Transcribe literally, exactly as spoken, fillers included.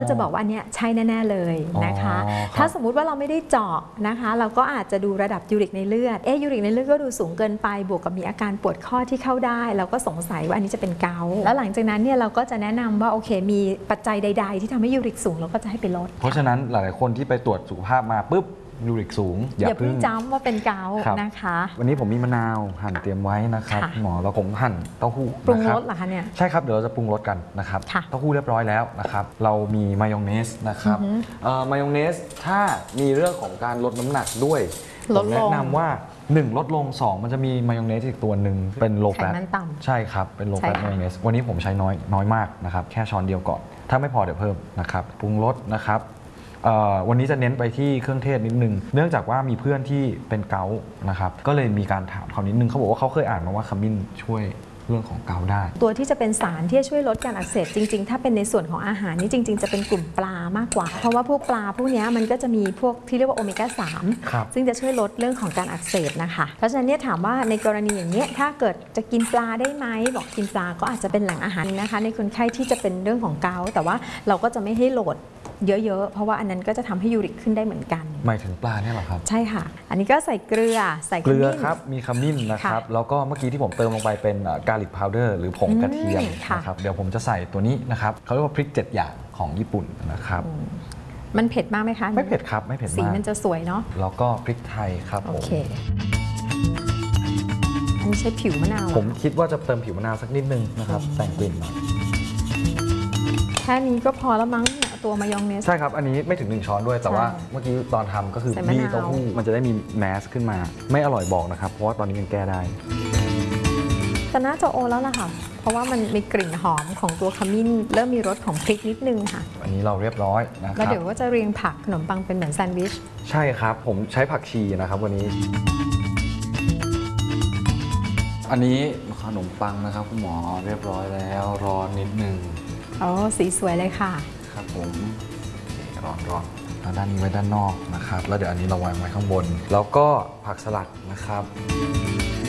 ก็จะบอกว่าอันเนี้ยใช่แน่ๆเลยนะคะถ้าสมมุติว่าเราไม่ได้เจาะนะคะเราก็อาจจะดูระดับยูริกในเลือดเอ๊ะยูริกในเลือดก็ดูสูงเกินไปบวกกับมีอาการปวดข้อที่เข้าได้เราก็สงสัยว่าอันนี้จะเป็นเกาต์แล้วหลังจากนั้นเนี่ยเราก็จะแนะนำว่าโอเคมีปัจจัยใดๆที่ทำให้ยูริกสูงเราก็จะให้ไปลดเพราะฉะนั้นหลายๆคนที่ไปตรวจสุขภาพมาปุ๊บยูริกสูงอย่าเพิ่งจำว่าเป็นเกาต์นะคะวันนี้ผมมีมะนาวหั่นเตรียมไว้นะครับหมอแล้วผมหั่นเต้าหู้ปรุงรสเหรอคะเนี่ยใช่ครับเดี๋ยวเราจะปรุงรสกันนะครับเต้าหู้เรียบร้อยแล้วนะครับเรามีมายองเนสนะครับมายองเนสถ้ามีเรื่องของการลดน้ำหนักด้วยผมแนะนำว่าหนึ่งลดลงสองมันจะมีมายองเนสอีกตัวหนึ่งเป็นโลแฟตใช่ครับเป็นโลแฟตมายองเนสวันนี้ผมใช้น้อยน้อยมากนะครับแค่ช้อนเดียวก่อนถ้าไม่พอเดี๋ยวเพิ่มนะครับปรุงรสนะครับวันนี้จะเน้นไปที่เครื่องเทศนิดนึงเนื่องจากว่ามีเพื่อนที่เป็นเกาต์นะครับก็เลยมีการถามเขานิดนึงเขาบอกว่าเขาเคยอ่านมาว่าขมิ้นช่วยเรื่องของเกาต์ได้ตัวที่จะเป็นสารที่จะช่วยลดการอักเสบจริงๆถ้าเป็นในส่วนของอาหารนี่จริงๆจะเป็นกลุ่มปลามากกว่าเพราะว่าพวกปลาพวกนี้มันก็จะมีพวกที่เรียกว่าโอเมก้าสามซึ่งจะช่วยลดเรื่องของการอักเสบนะคะเพราะฉะนั้นเนี่ยถามว่าในกรณีอย่างนี้ถ้าเกิดจะกินปลาได้ไหมบอกกินปลาก็อาจจะเป็นแหล่งอาหารนะคะในคนไข้ที่จะเป็นเรื่องของเกาต์แต่ว่าเราก็จะไม่ให้โหลดเยอะๆเพราะว่าอันนั้นก็จะทำให้ยูริกขึ้นได้เหมือนกันหมายถึงปลาเนี่ยหรอครับใช่ค่ะอันนี้ก็ใส่เกลือใส่เกลือครับมีขมิ้นนะครับแล้วก็เมื่อกี้ที่ผมเติมลงไปเป็นกาลิกพาวเดอร์หรือผงกระเทียมนะครับเดี๋ยวผมจะใส่ตัวนี้นะครับเขาเรียกว่าพริกเจ็ดอย่างของญี่ปุ่นนะครับมันเผ็ดมากไหมคะไม่เผ็ดครับไม่เผ็ดมากสีมันจะสวยเนาะแล้วก็พริกไทยครับโอเคอันนี้ใช้ผิวมะนาวผมคิดว่าจะเติมผิวมะนาวสักนิดนึงนะครับแต่งกลิ่นหน่อยแค่นี้ก็พอแล้วมั้งตัวมายองเนสใช่ครับอันนี้ไม่ถึงหนึ่งช้อนด้วยแต่ว่าเมื่อกี้ตอนทำก็คือบี้เต้าหู้มันจะได้มีแมสขึ้นมาไม่อร่อยบอกนะครับเพราะว่าตอนนี้ยังแก้ได้แต่น่าจะโอแล้วล่ะค่ะเพราะว่ามันมีกลิ่นหอมของตัวขมิ้นเริ่มมีรสของพริกนิดนึงค่ะอันนี้เราเรียบร้อยนะครับแล้วเดี๋ยวก็จะเรียงผักขนมปังเป็นเหมือนแซนด์วิชใช่ครับผมใช้ผักชีนะครับวันนี้อันนี้ขนมปังนะครับคุณหมอเรียบร้อยแล้วรอนิดนึงอ๋อสีสวยเลยค่ะครับผมร้อนร้อนเอาด้านนี้ไว้ด้านนอกนะครับแล้วเดี๋ยวอันนี้เราวางไว้ข้างบนแล้วก็ผักสลัดนะครับ